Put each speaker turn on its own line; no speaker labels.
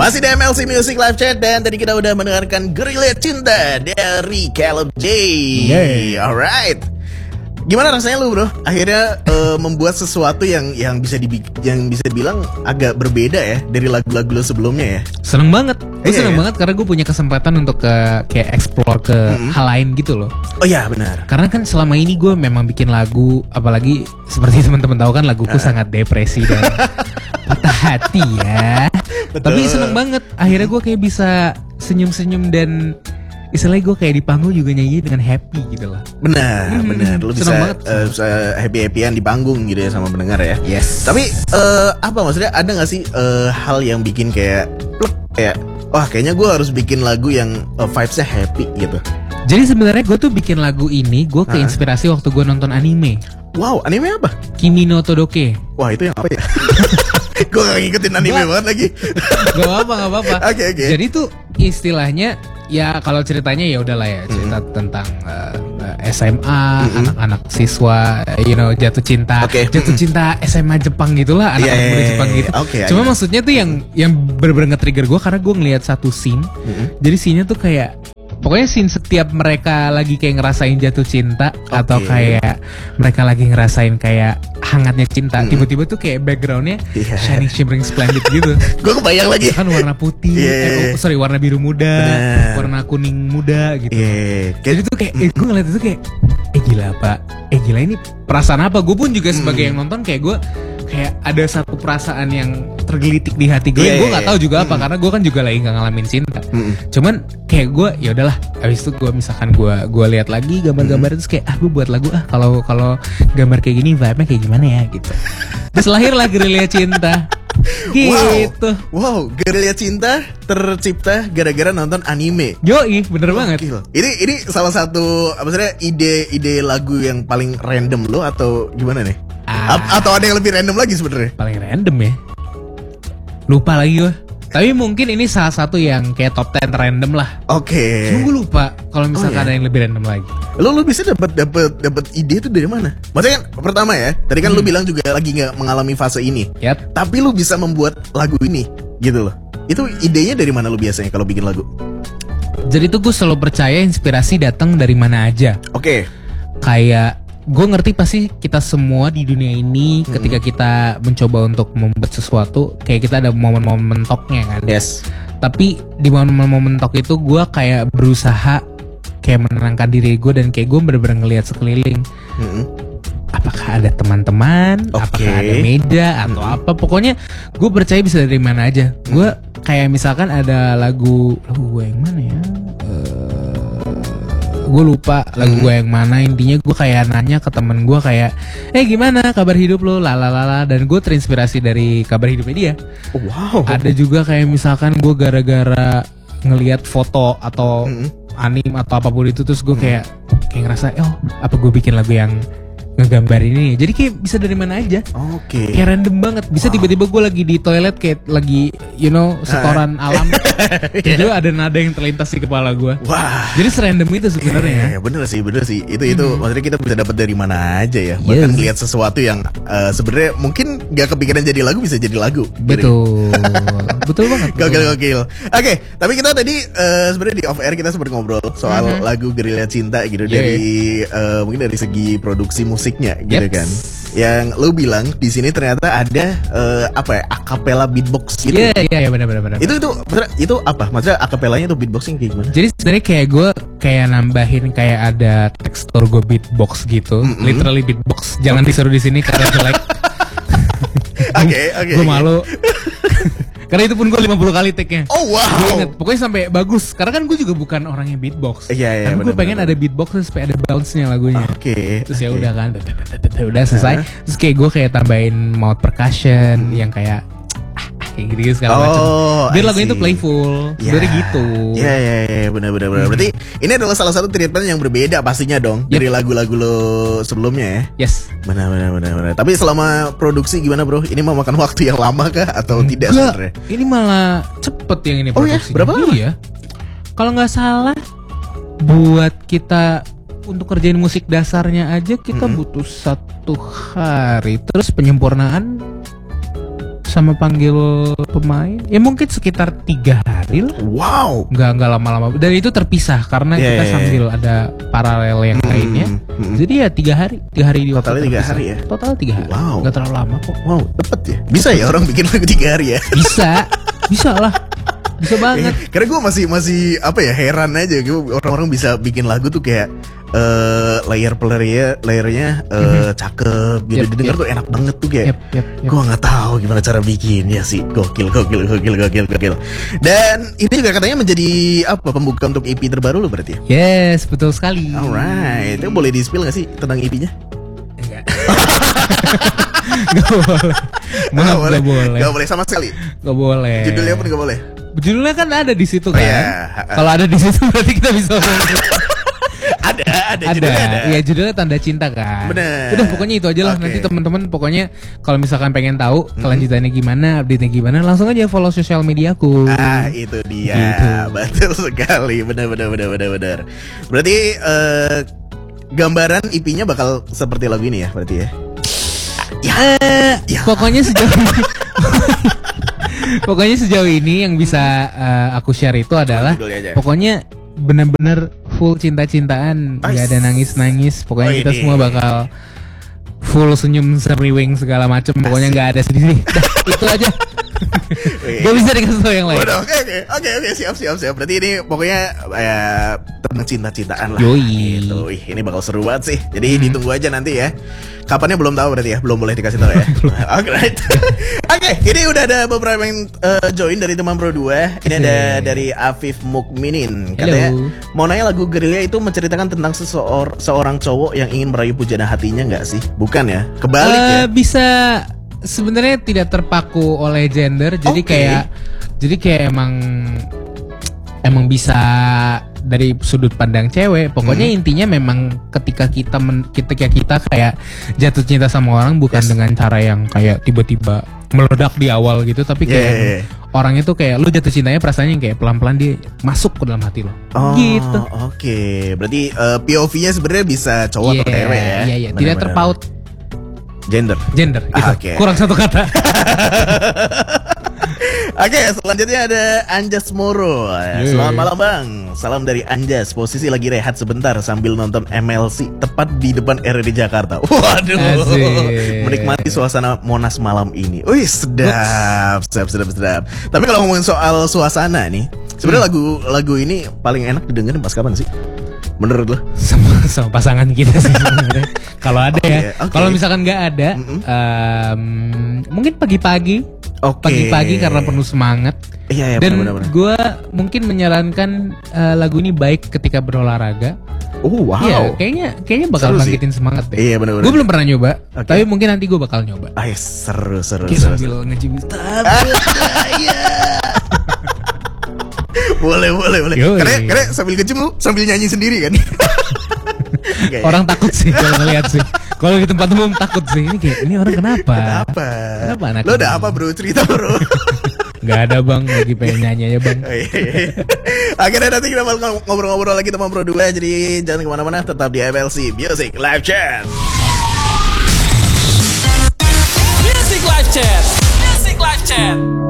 Masih di MLC Music Live Chat dan tadi kita udah mendengarkan Gerilya Cinta dari Caleb J. Alright. Gimana rasanya lu bro? Akhirnya membuat sesuatu yang bisa dibilang agak berbeda ya dari lagu-lagu lu sebelumnya ya.
Seneng banget. Gue seneng banget karena gue punya kesempatan untuk kayak explore ke hal lain gitu loh.
Oh iya benar.
Karena kan selama ini gue memang bikin lagu, apalagi seperti teman-teman tahu kan laguku sangat depresi dan patah hati ya.
Betul.
Tapi seneng banget. Akhirnya gue kayak bisa senyum-senyum dan istilahnya gue kayak di panggung juga nyanyi dengan happy gitu loh.
Benar. Lu bisa happy-happyan di panggung gitu ya sama pendengar ya.
Yes.
Tapi apa maksudnya, ada gak sih hal yang bikin kayak wah kayaknya gue harus bikin lagu yang vibes-nya happy gitu?
Jadi sebenarnya gue tuh bikin lagu ini gue keinspirasi waktu gue nonton anime.
Wow, anime apa?
Kimi no Todoke.
Wah itu yang apa ya? Gue gak ngikutin anime banget lagi.
Gak apa-apa.
Oke.
Jadi tuh istilahnya ya kalau ceritanya ya udahlah ya, cerita tentang SMA, anak-anak siswa, jatuh cinta, jatuh cinta SMA Jepang gitulah, anak-anak muda Jepang gitu. Cuma maksudnya tuh yang bener-bener nge-trigger gue karena gue ngelihat satu scene. Jadi scene-nya tuh kayak pokoknya scene setiap mereka lagi kayak ngerasain jatuh cinta atau kayak mereka lagi ngerasain kayak hangatnya cinta, tiba-tiba tuh kayak backgroundnya shining shimmering splendid gitu.
Gue kebayang lagi
kan warna putih, warna biru muda, warna kuning muda gitu. Jadi tuh kayak gue ngeliat itu kayak gila pak, gila ini perasaan apa? Gue pun juga sebagai yang nonton kayak gue kayak ada satu perasaan yang tergelitik di hati gue. Gue nggak tahu juga apa karena gue kan juga lagi nggak ngalamin cinta. Cuman kayak gue ya udahlah. Abis itu gue misalkan gue lihat lagi gambar-gambar terus kayak gue buat lagu kalau gambar kayak gini vibe-nya kayak gimana ya gitu. Terus lahirlah Gerilya Cinta. Gitu.
Wow, Gerilya Cinta tercipta gara-gara nonton anime.
Yoi, bener banget.
Ini salah satu apa sih ide lagu yang paling random lo atau gimana nih? Atau ada yang lebih random lagi sebenarnya?
Paling random ya. Lupa lagi gue. Tapi mungkin ini salah satu yang kayak top 10 random lah.
Oke.
Cuma gue lupa kalau misalkan ada yang lebih random lagi.
Lu bisa dapat ide itu dari mana? Maksudnya kan pertama ya, tadi kan lu bilang juga lagi nggak mengalami fase ini. Tapi lu bisa membuat lagu ini gitu loh. Itu idenya dari mana lu biasanya kalau bikin lagu?
Jadi tuh gue selalu percaya inspirasi datang dari mana aja. Kayak gue ngerti pasti kita semua di dunia ini ketika kita mencoba untuk membuat sesuatu kayak kita ada momen-momen mentoknya kan. Tapi di momen-momen mentok itu gue kayak berusaha kayak menenangkan diri gue dan kayak gue bener-bener ngelihat sekeliling. Apakah ada teman-teman, apakah ada meja atau apa. Pokoknya gue percaya bisa dari mana aja. Gue kayak misalkan ada lagu gue yang mana ya, gue lupa lagu gue yang mana. Intinya gue kayak nanya ke temen gue kayak gimana kabar hidup lo, lalalala, dan gue terinspirasi dari kabar hidupnya dia. Ada juga kayak misalkan gue gara-gara ngelihat foto atau anime atau apapun itu terus gue kayak ngerasa apa gue bikin lagu yang ngegambar ini. Jadi kayak bisa dari mana aja. Kayak random banget. Bisa tiba-tiba gue lagi di toilet kayak lagi setoran alam. Tiba-tiba ada nada yang terlintas di kepala gue. Jadi serandom itu sebenarnya.
Bener sih. Itu maksudnya kita bisa dapat dari mana aja ya. Bahkan lihat sesuatu yang sebenarnya mungkin gak kepikiran jadi lagu bisa jadi lagu.
Betul. Betul banget.
Gokil. Oke, tapi kita tadi sebenarnya di off air kita sempat ngobrol soal lagu Gerilya Cinta gitu dari mungkin dari segi produksi musiknya gitu kan. Yang lu bilang di sini ternyata ada acapella beatbox gitu.
Iya benar.
Itu apa? Maksudnya acapellanya itu beatboxing kayak gimana?
Jadi sebenarnya kayak gue kayak nambahin kayak ada tekstur gue beatbox gitu. Literally beatbox. Jangan disuruh di sini karena jelek. Gue malu. Karena itu pun gue 50 kali take-nya. Gue inget, pokoknya sampai bagus. Karena kan gue juga bukan orang yang beatbox. Karena gue pengen ada beatbox supaya ada bounce-nya lagunya. Terus ya udah kan, udah selesai. Terus kayak gue kayak tambahin mouth percussion yang kayak kayak gitu segala macam. Biar lagunya itu playful. Dari gitu.
Iya, benar. Berarti ini adalah salah satu treatment yang berbeda pastinya dong dari lagu-lagu lo sebelumnya ya. Benar. Tapi selama produksi gimana bro? Ini mau makan waktu yang lama kah atau tidak sebenarnya? Ini
malah cepet yang ini produksinya.
Berapa lama?
Iya. Kalau nggak salah buat kita untuk kerjain musik dasarnya aja kita butuh 1 hari. Terus penyempurnaan sama panggil pemain ya mungkin sekitar 3 hari lah.
Wow.
Nggak lama-lama. Dan itu terpisah karena kita sambil ada paralel yang lainnya. Jadi ya 3 hari. 3 hari di
totalnya 3 hari ya.
Total 3 hari.
Wow.
Nggak terlalu lama kok.
Wow, cepet ya. Bisa ya orang bikin lagu 3 hari ya?
Bisa lah. Bisa banget.
Karena gue masih apa ya, heran aja orang-orang bisa bikin lagu tuh kayak layernya cakep gitu, didengar tuh enak banget tuh kayak. Gue nggak tahu gimana cara bikinnya sih. Gokil. Dan ini juga katanya menjadi apa, pembuka untuk EP terbaru lo berarti ya?
Yes, betul sekali.
Alright, itu boleh di-spill nggak sih tentang EP-nya?
Enggak. Gak boleh.
Gak boleh sama sekali.
Gak boleh.
Judulnya pun gak boleh.
Judulnya kan ada di situ kan. Kalau ada di situ berarti kita bisa ngomong. ada. Iya, judulnya Tanda Cinta kan.
Bener.
Udah pokoknya itu aja lah. Nanti teman-teman pokoknya kalau misalkan pengen tahu kelanjutannya gimana, update-nya gimana, langsung aja follow sosial mediaku.
Itu dia. Gitu. Betul sekali. Benar. Berarti gambaran EP-nya bakal seperti lagu ini ya berarti ya?
Pokoknya sejauh ini yang bisa aku share itu adalah pokoknya benar-benar full cinta-cintaan, nggak ada nangis-nangis. Pokoknya kita semua bakal full senyum semriwing segala macam. Pokoknya nggak ada sedih. Itu aja. Gak bisa dikasih tau yang lain.
Oke, siap. Berarti ini pokoknya tentang cinta-cintaan lah. Gitu. Ini bakal seru banget sih. Jadi ditunggu aja nanti ya. Kapannya belum tahu berarti ya, belum boleh dikasih tahu ya. Alright. Oke, ini udah ada beberapa yang join dari teman Pro 2. Ini ada dari Afif Mukminin. Katanya mau nanya, lagu Gerilya itu menceritakan tentang seorang cowok yang ingin merayu pujana hatinya nggak sih? Bukan ya? Kebalik ya?
Bisa. Sebenarnya tidak terpaku oleh gender. Jadi kayak emang bisa dari sudut pandang cewek. Pokoknya intinya memang ketika kita kayak jatuh cinta sama orang bukan dengan cara yang kayak tiba-tiba meledak di awal gitu, tapi kayak orang itu kayak lu jatuh cintanya perasaannya kayak pelan-pelan dia masuk ke dalam hati lo. Gitu.
Oke. Berarti POV-nya sebenarnya bisa cowok atau cewek ya?
Iya. Tidak terpaut
gender
gitu. Kurang satu kata.
Oke, selanjutnya ada Anjas Moro. Selamat malam Bang. Salam dari Anjas. Posisi lagi rehat sebentar sambil nonton MLC tepat di depan RRD Jakarta. Waduh. Menikmati suasana Monas malam ini. Wih, sedap. Tapi kalau ngomongin soal suasana nih, sebenarnya lagu ini paling enak didengerin pas kapan sih? Menurut lo?
Sama pasangan kita sih. Kalau ada Kalau misalkan nggak ada, mungkin pagi-pagi. Pagi-pagi karena penuh semangat.
Iya,
dan gue mungkin menyarankan lagu ini baik ketika berolahraga.
Wow.
Iya, kayaknya bakal bangkitin semangat deh.
Iya, benar.
Gue belum pernah nyoba, tapi mungkin nanti gue bakal nyoba.
Seru.
Sambil ngecibis.
Boleh. Karena sambil ngecim lu sambil nyanyi sendiri kan.
Orang takut sih kalau ngeliat sih. Kalau di tempat umum takut sih. Ini orang kenapa anak
lo udah apa bro, cerita bro?
Gak ada bang, lagi pengen nyanyi aja bang.
Akhirnya nanti kita bakal ngobrol-ngobrol lagi teman Pro 2. Jadi jangan kemana-mana, tetap di MLC Music Live Chat.
Music Live Chat.